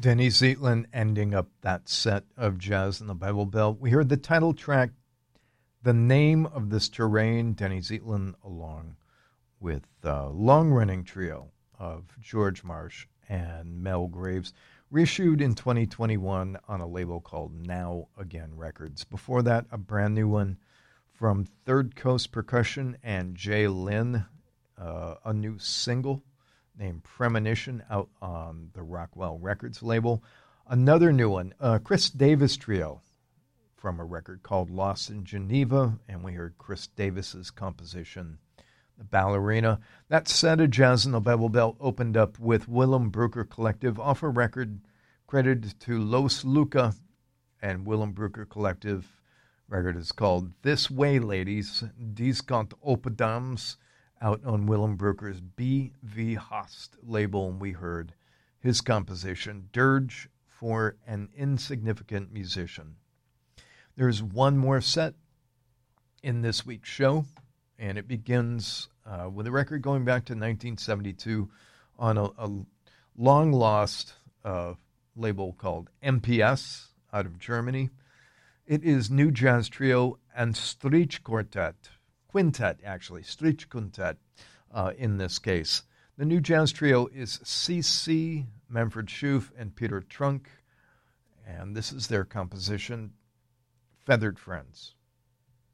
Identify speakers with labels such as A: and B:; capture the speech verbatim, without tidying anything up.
A: Denny Zeitlin ending up that set of Jazz in the Bible Belt. We heard the title track, The Name of This Terrain, Denny Zeitlin, along with a long-running trio of George Marsh and Mel Graves, reissued in twenty twenty-one on a label called Now Again Records. Before that, a brand new one from Third Coast Percussion and Jay Lynn, uh, a new single named Premonition out on the Rockwell Records label. Another new one, uh, Chris Davis Trio from a record called Lost in Geneva, and we heard Chris Davis's composition, The Ballerina. That set of Jazz in the Bible Belt opened up with Willem Brooker Collective off a record credited to Los Luca and Willem Brooker Collective. Record is called This Way, Ladies, Dies Kant Open Dames, out on Willem Brooker's B V Host label, and we heard his composition, Dirge for an Insignificant Musician. There's one more set in this week's show, and it begins uh, with a record going back to nineteen seventy-two on a, a long-lost uh, label called M P S out of Germany. It is new jazz trio and Streich Quartet, quintet actually, Streich Quintet uh, in this case. The new jazz trio is C C, Manfred Schuf, and Peter Trunk, and this is their composition, Feathered Friends.